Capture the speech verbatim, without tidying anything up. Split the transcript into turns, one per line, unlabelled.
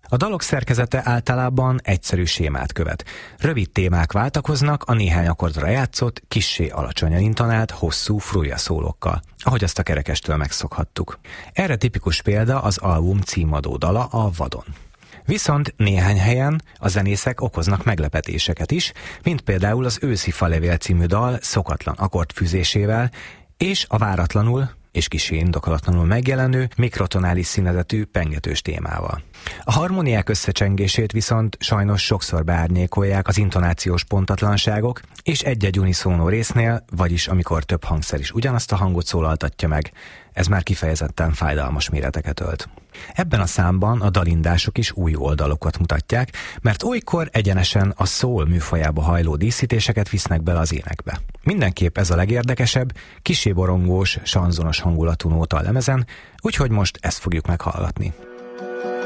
A dalok szerkezete általában egyszerű sémát követ. Rövid témák váltakoznak a néhány akkordra játszott, kissé alacsonyan intonált, hosszú frúja szólókkal, ahogy azt a kerekestől megszokhattuk. Erre tipikus példa az album címadó dala, a Vadon. Viszont néhány helyen a zenészek okoznak meglepetéseket is, mint például az Őszi falevél című dal szokatlan akkordfűzésével, és a váratlanul és kissé indokolatlanul megjelenő mikrotonális színezetű pengetős témával. A harmóniák összecsengését viszont sajnos sokszor beárnyékolják az intonációs pontatlanságok, és egy-egy uniszónó résznél, vagyis amikor több hangszer is ugyanazt a hangot szólaltatja meg, ez már kifejezetten fájdalmas méreteket ölt. Ebben a számban a dalindások is új oldalokat mutatják, mert olykor egyenesen a soul műfajába hajló díszítéseket visznek bele az énekbe. Mindenképp ez a legérdekesebb, kissé borongós, sanzonos hangulatú nóta a lemezen, úgyhogy most ezt fogjuk meghallgatni.